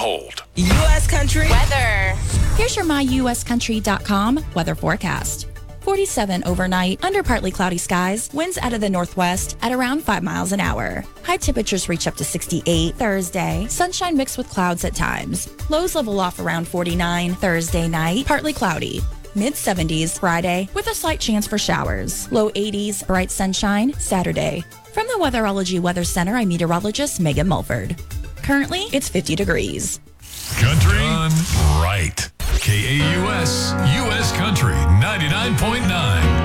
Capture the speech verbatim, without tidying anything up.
hold. U S Country Weather. Here's your my U S country dot com weather forecast. forty-seven overnight, under partly cloudy skies, winds out of the northwest at around five miles an hour. High temperatures reach up to sixty-eight Thursday, sunshine mixed with clouds at times. Lows level off around forty-nine Thursday night, partly cloudy. Mid seventies Friday with a slight chance for showers. Low eighties, bright sunshine Saturday. From the Weatherology Weather Center, I'm meteorologist Megan Mulford. Currently, it's fifty degrees. Country Done right. K A U S, U S Country ninety-nine point nine.